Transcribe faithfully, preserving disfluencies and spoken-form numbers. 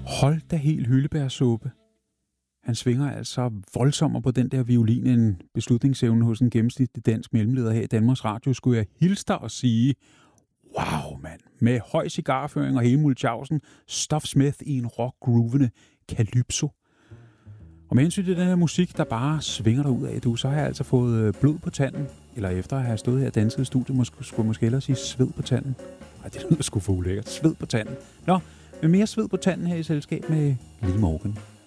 Hold da helt hyldebærsuppe. Han svinger altså voldsommere på den der violin end beslutningsevnen hos en gennemsnitlig dansk mellemleder her i Danmarks Radio, skulle jeg hilse dig og sige, wow mand, med høj cigarføring og hele Mulchausen, Stuff Smith i en rock-groovende calypso. Og med hensyn til den her musik, der bare svinger dig ud af, du, så har jeg altså fået blod på tanden, eller efter at have stået her og danset i studiet, måske, skulle måske ellers sige sved på tanden. Ej, det lyder sgu for ulækkert. Sved på tanden. Nå, med mere sved på tanden her i selskab med Lee Morgan.